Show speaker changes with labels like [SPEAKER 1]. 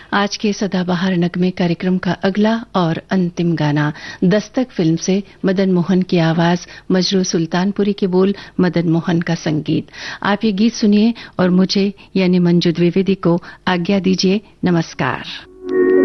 [SPEAKER 1] आज के सदाबहार नगमे कार्यक्रम का अगला और अंतिम गाना दस्तक फिल्म से मदन मोहन की आवाज, मजरू सुल्तानपुरी के बोल, मदन मोहन का संगीत। आप ये गीत सुनिए और मुझे यानी मंजू द्विवेदी को आज्ञा दीजिए। नमस्कार।